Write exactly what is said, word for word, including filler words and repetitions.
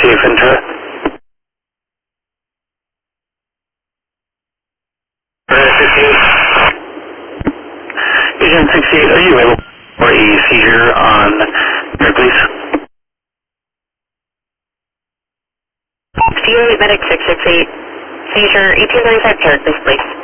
sixty-eight Ventura. sixty-eight. Agent sixty-eight, are you able for a seizure on Merrick, please? sixty-eight, medic six six eight, seizure eighteen thirty-five Parrot, please, please.